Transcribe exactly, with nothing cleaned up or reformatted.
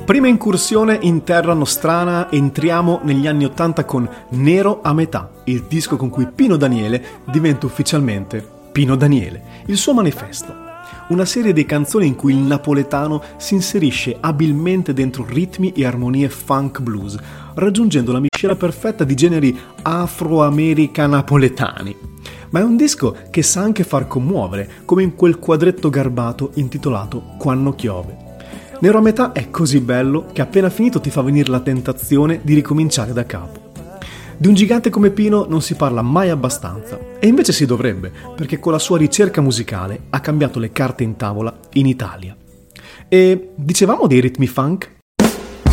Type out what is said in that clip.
Prima incursione in terra nostrana, entriamo negli anni ottanta con Nero a metà, il disco con cui Pino Daniele diventa ufficialmente Pino Daniele, il suo manifesto. Una serie di canzoni in cui il napoletano si inserisce abilmente dentro ritmi e armonie funk blues, raggiungendo la miscela perfetta di generi afro-america-napoletani. Ma è un disco che sa anche far commuovere, come in quel quadretto garbato intitolato Quanno chiove. Nero a metà è così bello che appena finito ti fa venire la tentazione di ricominciare da capo. Di un gigante come Pino non si parla mai abbastanza, e invece si dovrebbe, perché con la sua ricerca musicale ha cambiato le carte in tavola in Italia. E dicevamo dei ritmi funk?